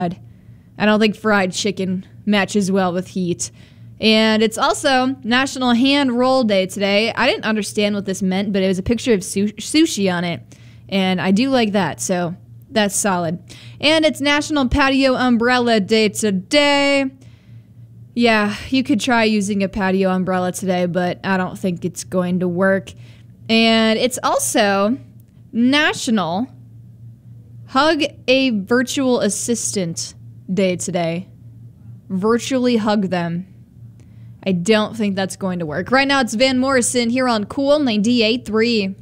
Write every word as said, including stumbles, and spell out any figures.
I don't think fried chicken matches well with heat. And it's also National Hand Roll Day today. I didn't understand what this meant, but it was a picture of su- sushi on it. And I do like that, so that's solid. And it's National Patio Umbrella Day today. Yeah, you could try using a patio umbrella today, but I don't think it's going to work. And it's also National Hug a Virtual Assistant Day today. Virtually hug them. I don't think that's going to work. Right now it's Van Morrison here on Cool ninety-eight point three.